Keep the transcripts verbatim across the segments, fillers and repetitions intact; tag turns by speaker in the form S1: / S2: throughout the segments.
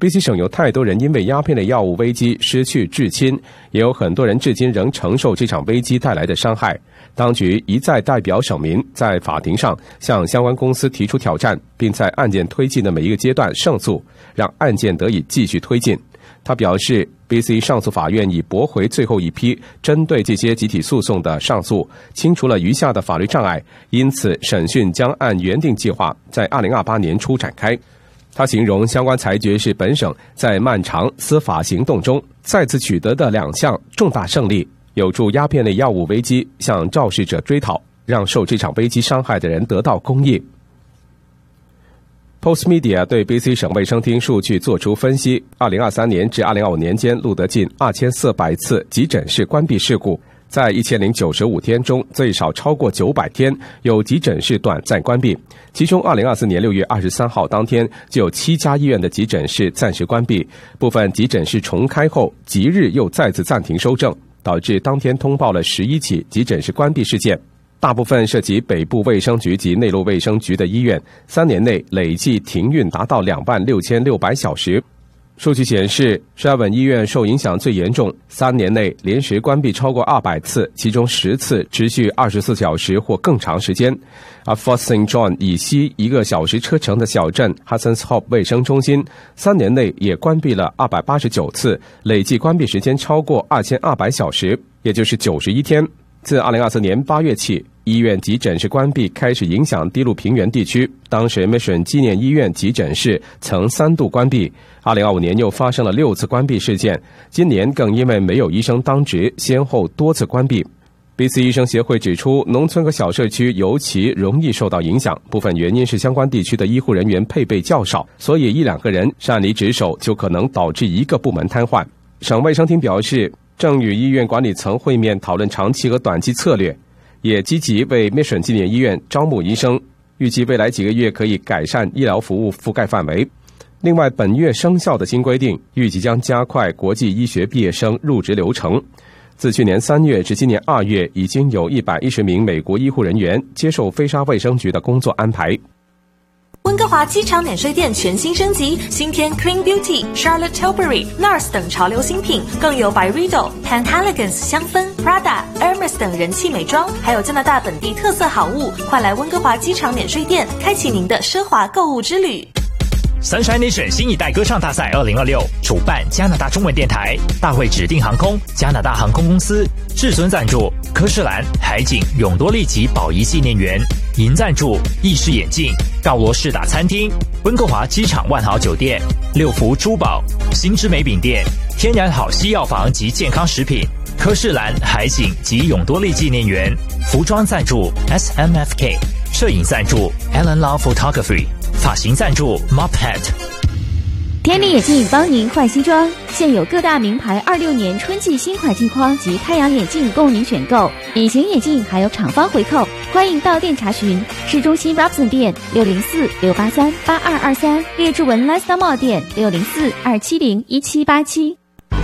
S1: B C 省有太多人因为鸦片类药物危机失去至亲，也有很多人至今仍承受这场危机带来的伤害。当局一再代表省民在法庭上向相关公司提出挑战，并在案件推进的每一个阶段胜诉，让案件得以继续推进。他表示 B C 上诉法院已驳回最后一批针对这些集体诉讼的上诉，清除了余下的法律障碍，因此审讯将按原定计划在二零二八年初展开。他形容相关裁决是本省在漫长司法行动中再次取得的两项重大胜利，有助鸦片类药物危机向肇事者追讨，让受这场危机伤害的人得到公义。Postmedia 对 B C 省卫生厅数据作出分析，二零二三年至二零二五年间录得近二千四百次急诊室关闭事故，在一千零九十五天中最少超过九百天有急诊室短暂关闭，其中二零二四年六月二十三号当天就有七家医院的急诊室暂时关闭，部分急诊室重开后即日又再次暂停收症，导致当天通报了十一起急诊室关闭事件，大部分涉及北部卫生局及内陆卫生局的医院，三年内累计停运达到两万六千六百小时。数据显示 Sherwin 医院受影响最严重，三年内连时关闭超过二百次，其中十次持续二十四小时或更长时间。而 Fort Saint John 以西一个小时车程的小镇 Hudson's Hope 卫生中心，三年内也关闭了二百八十九次，累计关闭时间超过二千二百小时，也就是九十一天。自二零二四年八月起，医院急诊室关闭开始影响低陆平原地区，当时 Mission 纪念医院急诊室曾三度关闭，二零二五年又发生了六次关闭事件，今年更因为没有医生当值，先后多次关闭。B C 医生协会指出，农村和小社区尤其容易受到影响，部分原因是相关地区的医护人员配备较少，所以一两个人擅离职守就可能导致一个部门瘫痪。省卫生厅表示，正与医院管理层会面讨论长期和短期策略，也积极为 Mission 纪念医院招募医生，预计未来几个月可以改善医疗服务覆盖范围。另外，本月生效的新规定预计将加快国际医学毕业生入职流程。自去年三月至今年二月，已经有一百一十名美国医护人员接受菲沙卫生局的工作安排。
S2: 温哥华机场免税店全新升级，新添 Clean Beauty、Charlotte Tilbury、Nars 等潮流新品，更有 Byredo、Pantaleons 香氛、Prada、Hermes 等人气美妆，还有加拿大本地特色好物，快来温哥华机场免税店，开启您的奢华购物之旅。
S3: Sunshine Nation 新一代歌唱大赛二零二六主办加拿大中文电台，大会指定航空加拿大航空公司，至尊赞助科士兰、海景、永多利及宝仪纪念园，银赞助意式眼镜、高罗士达餐厅、温哥华机场万豪酒店、六福珠宝、新之美饼店、天然好西药房及健康食品，科士兰、海景及永多利纪念园，服装赞助 S M F K， 摄影赞助 Alan Lau Photography， 发型赞助 Mophead。
S4: 天利眼镜帮您换新装，现有各大名牌二六年春季新款镜框及太阳眼镜供您选购，隐形眼镜还有厂方回扣，欢迎到店查询。市中心 Robson 店六零四六八三八二二三，列治文 Lifestyle Mall 店六零四二七零一七八七。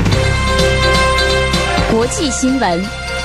S4: 国际新闻。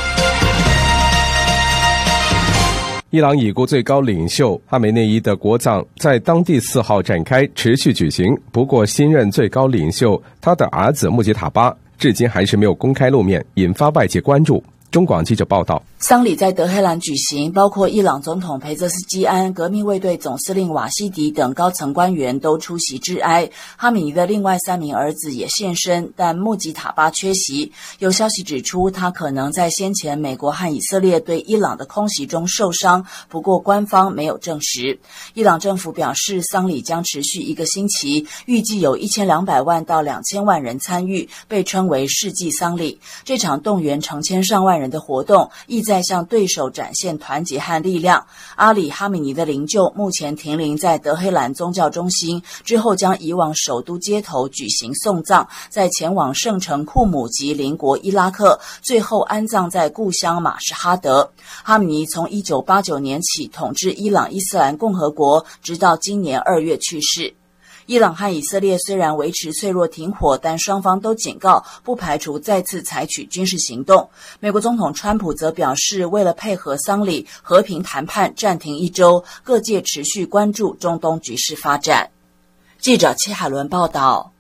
S1: 伊朗已故最高领袖哈梅内伊的国葬在当地四号展开，持续举行。不过，新任最高领袖他的儿子穆吉塔巴至今还是没有公开露面，引发外界关注。中广记者报道，
S5: 丧礼在德黑兰举行，包括伊朗总统裴泽斯基安、革命卫队总司令瓦西迪等高层官员都出席致哀。哈米尼的另外三名儿子也现身，但穆吉塔巴缺席。有消息指出，他可能在先前美国和以色列对伊朗的空袭中受伤，不过官方没有证实。伊朗政府表示，丧礼将持续一个星期，预计有一千两百万到两千万人参与，被称为世纪丧礼。这场动员成千上万人的活动意在向对手展现团结和力量。阿里哈米尼的灵柩目前停灵在德黑兰宗教中心，之后将移往首都街头举行送葬，再前往圣城库姆及邻国伊拉克，最后安葬在故乡马什哈德。哈米尼从一九八九年起统治伊朗伊斯兰共和国，直到今年二月去世。伊朗和以色列虽然维持脆弱停火，但双方都警告不排除再次采取军事行动。美国总统川普则表示，为了配合丧礼，和平谈判暂停一周，各界持续关注中东局势发展。记者戚海伦报道。